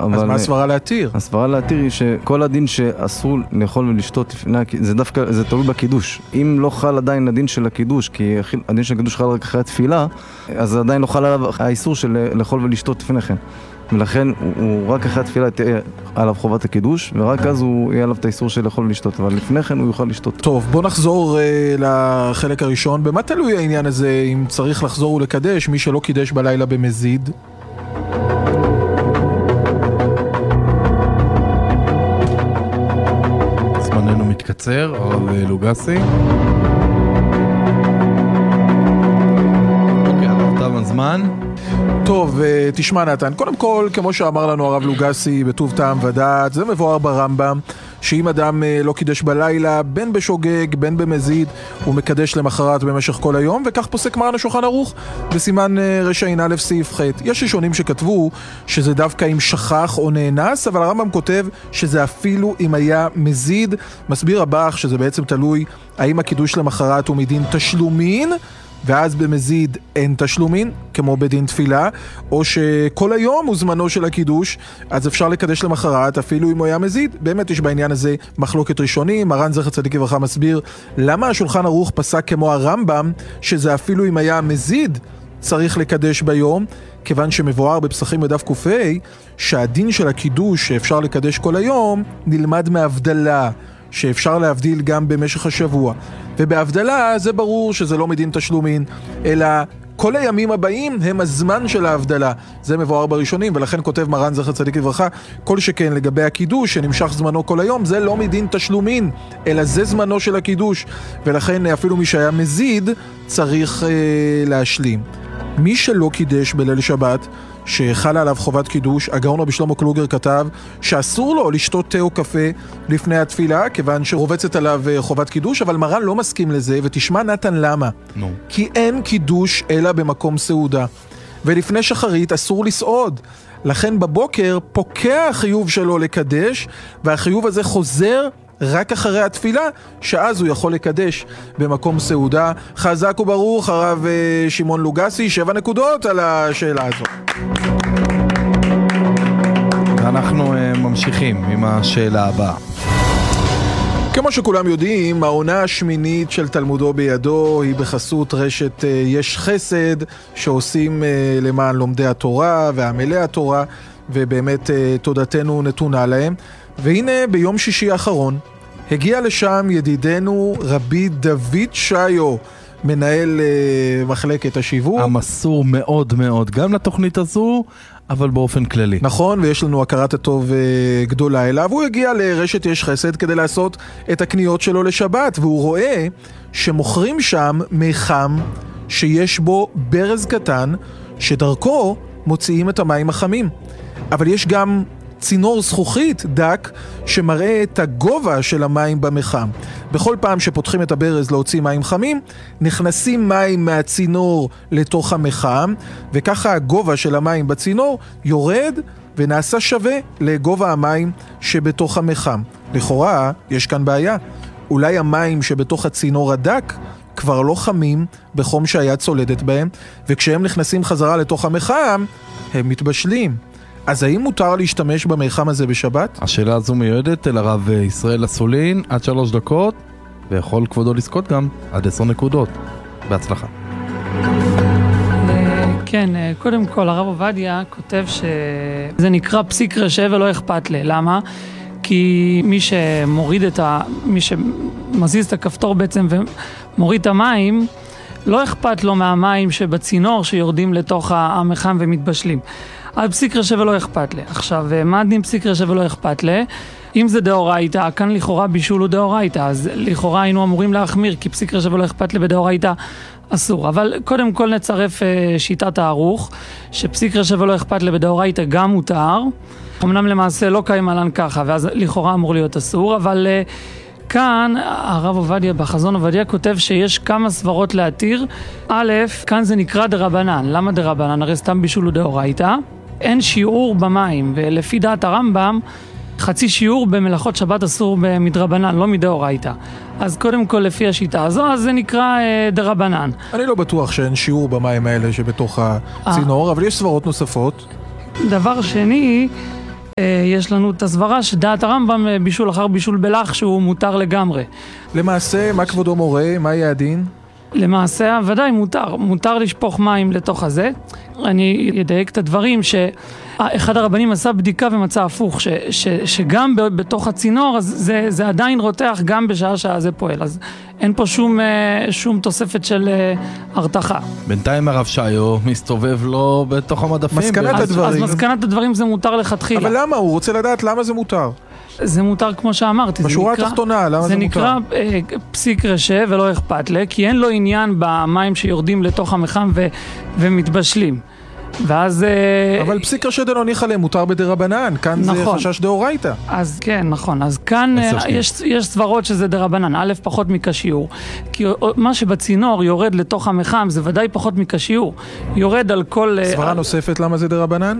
אז מה הסברה להתיר? הסברה להתיר היא שכל הדין שאסור לאכול ולשתות זה דווקא, זה תלוי בקידוש. אם לא חל עדיין הדין של הקידוש, כי הדין של הקידוש חל רק אחרי התפילה, אז עדיין לא חל עליו האיסור של לאכול ולשתות לפני כן. ולכן הוא רק אחרי התפילה תהיה עליו חובת הקידוש, ורק אז הוא יהיה עליו את האיסור של לאכול ולשתות, אבל לפני כן הוא יוכל לשתות. טוב, בוא נחזור לחלק הראשון. במה תלוי העניין הזה, אם צריך לחזור ולקדש, מי שלא קידש בלילה במזיד? זמננו מתקצר, הרב לוגסי. אוקיי, עד תם הזמן. טוב, תשמע נתן, קודם כל, כמו שאמר לנו הרב לוגסי בטוב טעם ודעת, זה מבואר ברמב"ם, שאם אדם לא קידש בלילה, בין בשוגג, בין במזיד, הוא מקדש למחרת במשך כל היום, וכך פוסק מרן השולחן ערוך בסימן רע"א סעיף ח'. יש ראשונים שכתבו שזה דווקא אם שכח או נאנס, אבל הרמב"ם כותב שזה אפילו אם היה מזיד. מסביר הבח שזה בעצם תלוי האם הקידוש למחרת הוא מדין תשלומין, ואז במזיד אין תשלומין, כמו בדין תפילה, או שכל היום הוא זמנו של הקידוש, אז אפשר לקדש למחרת, אפילו אם הוא היה מזיד. באמת יש בעניין הזה מחלוקת ראשונים. מרן זכר צדיק לברכה מסביר למה השולחן ערוך פסק כמו הרמב"ם, שזה אפילו אם היה מזיד צריך לקדש ביום, כיוון שמבואר בפסחים בדף ק"ה, שהדין של הקידוש שאפשר לקדש כל היום, נלמד מהבדלה, שאפשר להבדיל גם במשך השבוע. ובהבדלה זה ברור שזה לא מדין תשלומין, אלא כל הימים הבאים הם הזמן של ההבדלה. זה מבואר בראשונים, ולכן כותב מרן זכר צדיק לברכה, כל שכן לגבי הקידוש שנמשך זמנו כל היום, זה לא מדין תשלומין, אלא זה זמנו של הקידוש, ולכן אפילו מי שהיה מזיד צריך להשלים. מי שלא קידש בליל שבת, שחלה עליו חובת קידוש, הגאון רבי שלמה קלוגר כתב שאסור לו לשתות תה או קפה לפני התפילה, כיוון שרובצת עליו חובת קידוש, אבל מרן לא מסכים לזה, ותשמע נתן למה. כי אין קידוש אלא במקום סעודה, ולפני שחרית אסור לסעוד, לכן בבוקר פוקע החיוב שלו לקדש, והחיוב הזה חוזר רק אחרי התפילה, שאז הוא יכול לקדש במקום סעודה. חזק וברוך הרב שמעון לוגסי, 7 נקודות על השאלה הזו. ואנחנו ממשיכים עם השאלה הבאה. כמו שכולם יודעים, העונה השמינית של תלמודו בידו היא בחסות רשת יש חסד, שעושים למען לומדי התורה ועמלי התורה, ובאמת תודתנו נתונה להם. והנה ביום שישי האחרון הגיע לשם ידידנו רבי דוד שיו, מנהל מחלקת השיווק. המסור מאוד מאוד גם לתוכנית הזו, אבל באופן כללי. נכון, ויש לנו הכרת הטוב גדולה אליו. הוא הגיע לרשת יש חסד כדי לעשות את הקניות שלו לשבת, והוא רואה שמוכרים שם מיחם שיש בו ברז קטן, שדרכו מוציאים את המים החמים. אבל יש גם צינור זכוכית דק שמראה את הגובה של המים במחם. בכל פעם שפותחים את הברז להוציא מים חמים, נכנסים מים מהצינור לתוך המחם, וככה הגובה של המים בצינור יורד ונעשה שווה לגובה המים שבתוך המחם. לכאורה יש כאן בעיה. אולי המים שבתוך הצינור הדק כבר לא חמים בחום שהיד צולדת בהם, וכשהם נכנסים חזרה לתוך המחם, הם מתבשלים. אז האם מותר להשתמש במיחם הזה בשבת? השאלה הזו מיועדת אל הרב ישראל אסולין, עד 3 דקות, ויכול כבודו לזכות גם עד 10 נקודות. בהצלחה. כן, קודם כל הרב עובדיה כותב שזה נקרא פסיק רשע ולא אכפת לי. למה? כי מי שמזיז את הכפתור בעצם ומוריד את המים, לא אכפת לו מהמים שבצינור שיורדים לתוך המחם ומתבשלים. על פסיק רשע ולא אכפת לי. עכשיו, מה הדין פסיק רשע ולא אכפת לי? אם זה דאורייתא, כאן לכאורה בישול הוא דאורייתא, אז לכאורה היינו אמורים להחמיר, כי פסיק רשע ולא אכפת לי בדאורייתא אסור. אבל קודם כל נצרף שיטת הערוך, שפסיק רשע ולא אכפת לי בדאורייתא גם מותר, אמנם למעשה לא קיים עלן ככה, ואז לכאורה אמור להיות אסור, אבל כאן הרב עובדיה בחזון עובדיה כותב שיש כמה סברות להתיר. א', כאן זה נקרא דרבנן. למה דרבנן? הרי סתם בישול הוא דאורייתא. אין שיעור במים, ולפי דעת הרמב"ם, חצי שיעור במלאכות שבת אסור מדרבנן, לא מדאורייתא. אז קודם כל לפי השיטה הזו, אז זה נקרא דרבנן. אני לא בטוח שאין שיעור במים האלה שבתוך הצינור, אבל יש סברות נוספות. דבר שני, יש לנו את הסברה שדעת הרמב"ם בישול אחר בישול בלח שהוא מותר לגמרי. למעשה, מה כבודו מורה? מה יהיה הדין? למעשה, ודאי מותר לשפוך מים לתוך הזה. אני אדייק את הדברים שאחד הרבנים עשה בדיקה ומצא הפוך, שגם בתוך הצינור, אז זה עדיין רותח גם בשעה שזה פועל. אז אין פה שום תוספת של הרתחה. בינתיים הרב שיו מסתובב לו בתוך המדפים. מסקנת הדברים. אז מסקנת הדברים זה מותר לכתחילה. אבל למה? הוא רוצה לדעת למה זה מותר. זה מותר כמו שאמרתי. בשורה התחתונה, למה זה מותר? זה נקרא פסיק רשע ולא אכפת לה, כי אין לו עניין במים שיורדים לתוך המחם ומתבשלים. ואז... אבל פסיק רשע דלא ניחא ליה מותר בדרבנן, כאן זה חשש דאורייתא. אז כן, נכון. אז כאן יש סברות שזה דרבנן, א' פחות מכשיור. כי מה שבצינור יורד לתוך המחם זה ודאי פחות מכשיור. יורד על כל... סברה נוספת למה זה דרבנן?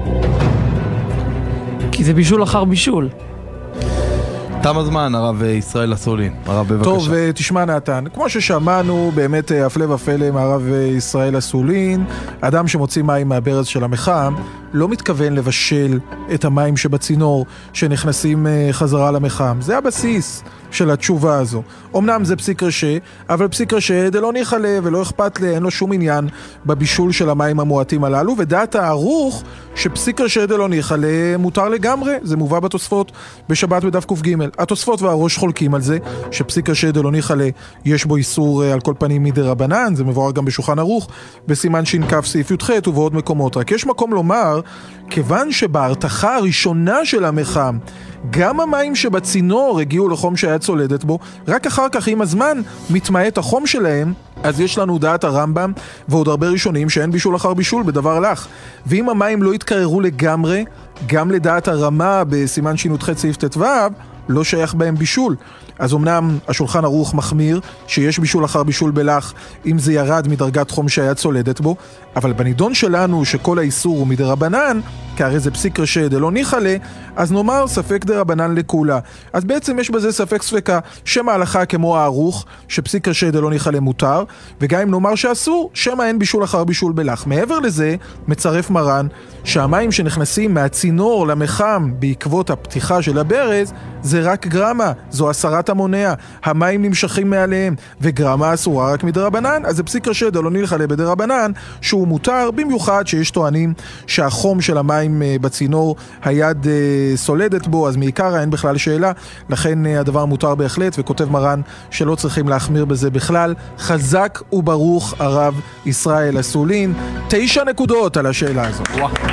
כי זה בישול אחר בישול. תם הזמן, הרב ישראל אסולין. הרב, בבקשה. טוב, תשמע נתן, כמו ששמענו, באמת הפלא ופלא מהרב ישראל אסולין, אדם שמוציא מים מהברז של המחם, לא מתכוון לבשל את המים שבצינור שנכנסים חזרה למחם. זה הבסיס של התשובה הזו. אמנם זה פסיק רשע, אבל פסיק רשע דלא ניחא ליה ולא אכפת לה, אין לו שום עניין בבישול של המים המועטים הללו, ודעת הערוך שפסיק רשע דלא ניחא ליה מותר לגמרי, זה מובא בתוספות בשבת בדף ק"ג. התוספות והראש חולקים על זה, שפסיק רשע דלא ניחא ליה יש בו איסור על כל פנים מדרבנן, זה מבואר גם בשולחן ערוך, בסימן ש"כ סעיף י"ח ובעוד מקומות. רק יש מקום לומר, כיוון שבהרתחה הראשונה של המחם, גם המים שבצינור הגיעו לחום שהיה צולדת בו, רק אחר כך עם הזמן מתמעט החום שלהם, אז יש לנו דעת הרמב"ם ועוד הרבה ראשונים שאין בישול אחר בישול בדבר לך. ואם המים לא יתקררו לגמרי, גם לדעת הרמה בסימן ש"ח סעיף ט"ו, לא שייך בהם בישול. אז אמנם השולחן ערוך מחמיר שיש בישול אחר בישול בלח אם זה ירד מדרגת חום שהיה צולדת בו, אבל בנידון שלנו שכל האיסור הוא מדרבנן, כי הרי זה פסיק רשע דלא ניחא ליה, אז נאמר ספק דרבנן לכולה. אז בעצם יש בזה ספק ספקה, שמא ההלכה כמו הערוך שפסיק רשע דלא ניחא ליה מותר, וגם אם נאמר שאסור, שמא אין בישול אחר בישול בלח. מעבר לזה מצרף מרן שהמים שנכנסים מהצינור למחם בעקבות הפתיחה של הברז זה רק גרמה, זו הסרת המונע, המים נמשכים מעליהם, וגרמה אסורה רק מדרבנן, אז זה פסיק רשע דלא ניחא ליה בדרבנן שהוא מותר, במיוחד שיש טוענים שהחום של המים בצינור היד סולדת בו, אז מעיקר אין בכלל שאלה, לכן הדבר מותר בהחלט, וכותב מרן שלא צריכים להחמיר בזה בכלל. חזק וברוך הרב ישראל אסולין. 9 נקודות על השאלה הזאת.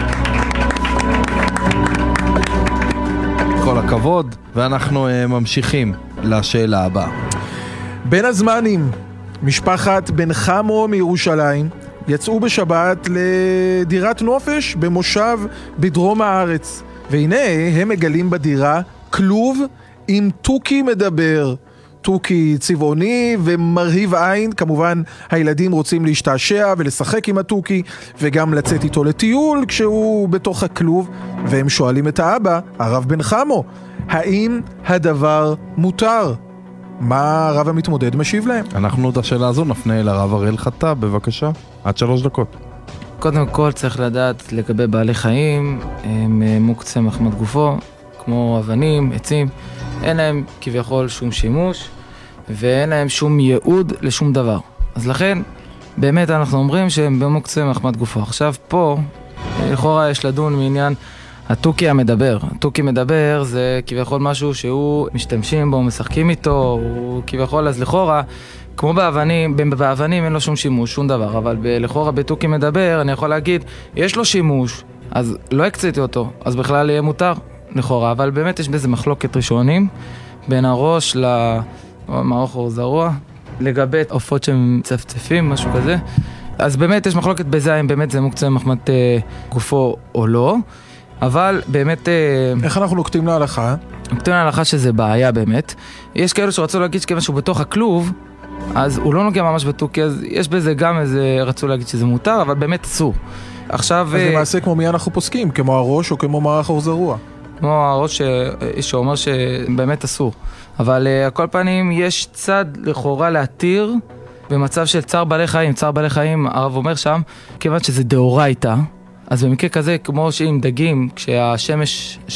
כל הכבוד, ואנחנו ממשיכים לשאלה הבאה. בין הזמנים, משפחת בן חמו מירושלים יצאו בשבת לדירת נופש במושב בדרום הארץ, והנה הם מגלים בדירה כלוב עם תוכי מדבר, תוכי צבעוני ומרהיב עין. כמובן הילדים רוצים להשתעשע ולשחק עם התוכי וגם לצאת איתו לטיול כשהוא בתוך הכלוב, והם שואלים את האבא, הרב בן חמו, האם הדבר מותר? מה הרב המתמודד משיב להם? אנחנו את השאלה הזו נפנה אל הרב אריאל חטא, בבקשה, עד 3 דקות. קודם כל צריך לדעת לגבי בעלי חיים, הם מוקצה מחמת גופו, כמו אבנים, עצים, אין להם כביכול שום שימוש ואין להם שום ייעוד לשום דבר. אז לכן באמת אנחנו אומרים שהם במוקצה מחמת גופו. עכשיו פה לכאורה יש לדון מעניין התוכי המדבר. התוכי מדבר זה כביכול משהו שהוא משתמשים בו, משחקים איתו, הוא כביכול, אז לכאורה, כמו באבנים אין לו שום שימוש, שום דבר, אבל לכאורה בתוכי מדבר אני יכול להגיד, יש לו שימוש, אז לא הקציתי אותו, אז בכלל יהיה מותר, לכאורה, אבל באמת יש בזה מחלוקת ראשונים, בין הראש למערוך אור זרוע, לגבי עופות שהם צפצפים, משהו כזה, אז באמת יש מחלוקת בזה, אם באמת זה מוקצה מחמת גופו או לא, אבל באמת... איך אנחנו נוקטים להלכה? נוקטים להלכה שזה בעיה באמת. יש כאלו שרצו להגיד שכיוון שהוא בתוך הכלוב, אז הוא לא נוגע ממש בתוכי, אז יש בזה גם איזה, רצו להגיד שזה מותר, אבל באמת אסור. עכשיו... אז למעשה כמו מי אנחנו פוסקים? כמו הראש או כמו מערך אור זרוע? כמו הראש שאומר שבאמת אסור. אבל על כל פנים יש צד לכאורה להתיר במצב של צער בעלי חיים. צער בעלי חיים, הרב אומר שם, כיוון שזה דאורייתא, אז במקרה כזה, כמו שעם דגים, כשהשמש